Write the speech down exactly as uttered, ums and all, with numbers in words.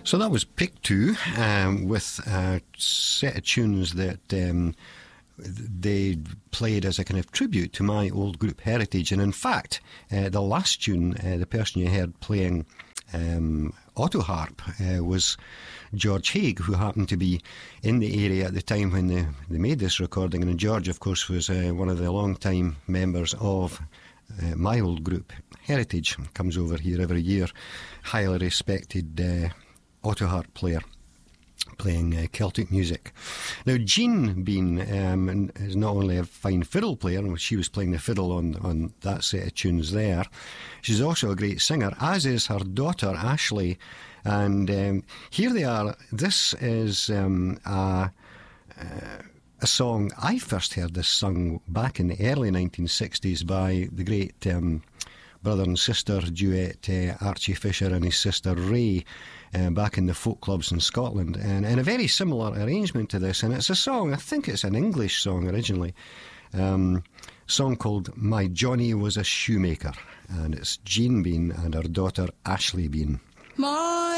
So that was Pick Two um, with a set of tunes that um, they played as a kind of tribute to my old group Heritage. And in fact, uh, the last tune, uh, the person you heard playing um, auto harp uh, was George Haig, who happened to be in the area at the time when they, they made this recording. And George, of course, was uh, one of the long-time members of uh, my old group Heritage. Comes over here every year, highly respected uh, auto harp player, playing uh, Celtic music. Now, Jean Bean um, is not only a fine fiddle player, and she was playing the fiddle on, on that set of tunes there, she's also a great singer, as is her daughter Ashley. And um, here they are. This is um, a, uh, a song I first heard this sung back in the early nineteen sixties by the great um, brother and sister duet uh, Archie Fisher and his sister Ray, uh, back in the folk clubs in Scotland, and, and a very similar arrangement to this. And it's a song, I think it's an English song originally, um, a song called My Johnny Was a Shoemaker, and it's Jean Bean and her daughter Ashley Bean. My